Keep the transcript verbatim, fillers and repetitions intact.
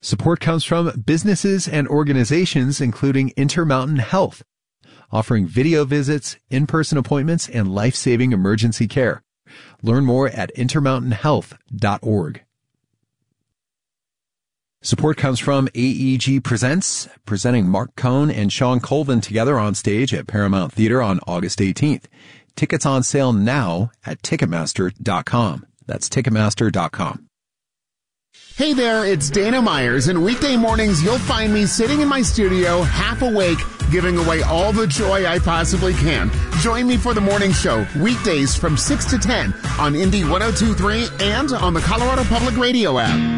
Support comes from businesses and organizations including Intermountain Health, offering video visits, in-person appointments, and life-saving emergency care. Learn more at intermountain health dot org. Support comes from A E G Presents, presenting Mark Cohn and Sean Colvin together on stage at Paramount Theater on August eighteenth. Tickets on sale now at ticketmaster dot com. That's ticketmaster dot com. Hey there, it's Dana Myers, and weekday mornings you'll find me sitting in my studio, half awake, giving away all the joy I possibly can. Join me for the morning show, weekdays from six to ten on Indy one oh two point three and on the Colorado Public Radio app.